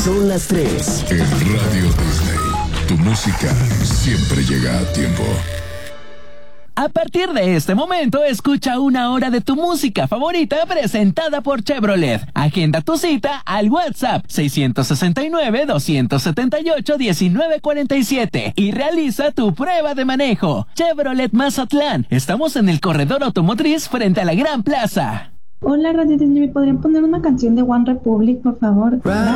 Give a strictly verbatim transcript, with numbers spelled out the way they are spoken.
Son las tres. En Radio Disney, tu música siempre llega a tiempo. A partir de este momento, escucha una hora de tu música favorita presentada por Chevrolet. Agenda tu cita al WhatsApp seis seis nueve, dos siete ocho, uno nueve cuatro siete y realiza tu prueba de manejo. Chevrolet Mazatlán. Estamos en el corredor automotriz frente a la Gran Plaza. Hola, Radio Disney, ¿me podrían poner una canción de One Republic, por favor?